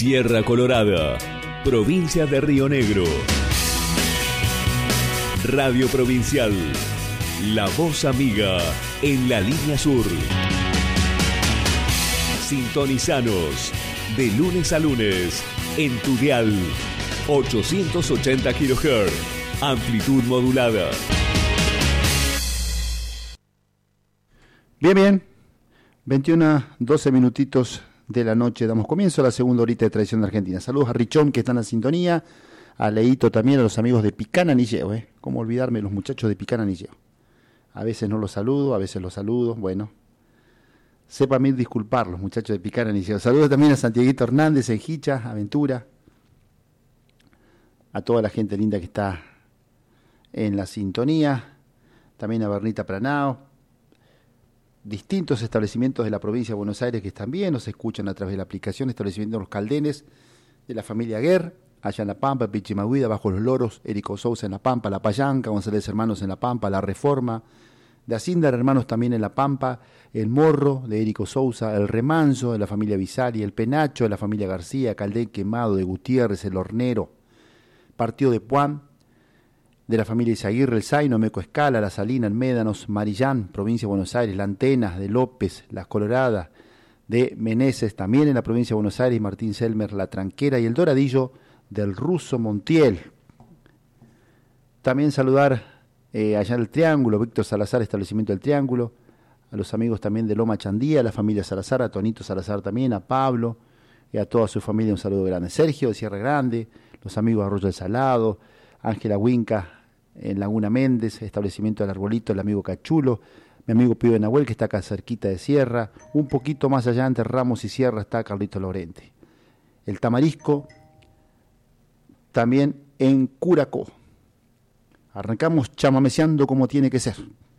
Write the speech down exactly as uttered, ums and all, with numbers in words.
Sierra Colorada, provincia de Río Negro. Radio Provincial, la voz amiga en la línea sur. Sintonizanos de lunes a lunes en tu dial ochocientos ochenta kilohertz, amplitud modulada. Bien, bien, veintiuno, doce minutitos de la noche, damos comienzo a la segunda horita de Tradición de Argentina. Saludos a Richón, que están en sintonía, a Leito también, a los amigos de Picana Nilleo, ¿eh? ¿Cómo olvidarme de los muchachos de Picana Nilleo? A veces no los saludo, a veces los saludo, bueno, sepan bien disculpar los muchachos de Picana Nilleo. Saludos también a Santiaguito Hernández en Hicha, Aventura, a toda la gente linda que está en la sintonía, también a Bernita Pranao, distintos establecimientos de la provincia de Buenos Aires que también nos escuchan a través de la aplicación, establecimientos Los Caldenes, de la familia Guerre, allá en La Pampa, Pichimahuida, Bajo los Loros, Érico Sousa en La Pampa, La Payanca, González Hermanos en La Pampa, La Reforma, de Acíndar Hermanos también en La Pampa, El Morro, de Érico Sousa, El Remanso, de la familia Visari, El Penacho, de la familia García, Caldén Quemado, de Gutiérrez, El Hornero, Partido de Puan, de la familia Izaguirre, El Zaino, Meco Escala, La Salina, El Médanos, Marillán, provincia de Buenos Aires, La Antena, de López, Las Coloradas, de Meneses, también en la provincia de Buenos Aires, Martín Selmer, La Tranquera y El Doradillo, del Ruso Montiel. También saludar eh, allá en el Triángulo, Víctor Salazar, establecimiento del Triángulo, a los amigos también de Loma Chandía, a la familia Salazar, a Tonito Salazar también, a Pablo y a toda su familia un saludo grande. Sergio de Sierra Grande, los amigos de Arroyo del Salado, Ángela Huinca en Laguna Méndez, establecimiento del Arbolito, el amigo Cachulo, mi amigo Pío de Nahuel, que está acá cerquita de Sierra, un poquito más allá entre Ramos y Sierra está Carlito Lorente. El Tamarisco, también en Curacó. Arrancamos chamameceando como tiene que ser.